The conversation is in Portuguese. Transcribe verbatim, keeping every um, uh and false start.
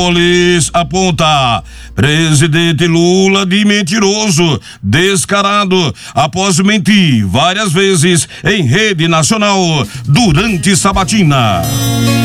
aponta presidente Lula de mentiroso, descarado, após mentir várias vezes em rede nacional durante sabatina.